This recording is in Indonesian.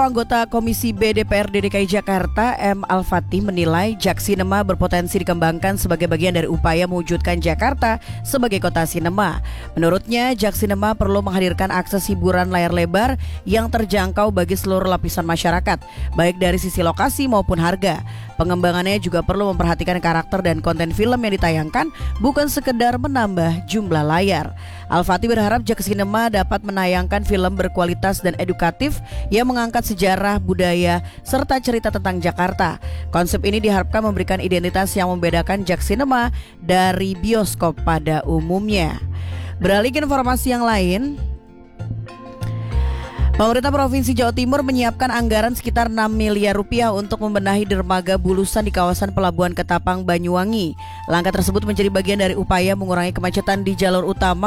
anggota Komisi B DPRD DKI Jakarta, M. Al-Fatih, menilai Jak Sinema berpotensi dikembangkan sebagai bagian dari upaya mewujudkan Jakarta sebagai kota sinema. Menurutnya, Jak Sinema perlu menghadirkan akses hiburan layar lebar yang terjangkau bagi seluruh lapisan masyarakat, baik dari sisi lokasi maupun harga. Pengembangannya juga perlu memperhatikan karakter dan konten film yang ditayangkan, bukan sekedar menambah jumlah layar. Al-Fatih berharap Jak Sinema dapat menayangkan film berkualitas dan edukatif yang mengangkat sejarah, budaya, serta cerita tentang Jakarta. Konsep ini diharapkan memberikan identitas yang membedakan Jak Sinema dari bioskop pada umumnya. Beralih ke informasi yang lain, pemerintah Provinsi Jawa Timur menyiapkan anggaran sekitar 6 miliar rupiah untuk membenahi dermaga Bulusan di kawasan Pelabuhan Ketapang, Banyuwangi. Langkah tersebut menjadi bagian dari upaya mengurangi kemacetan di jalur utama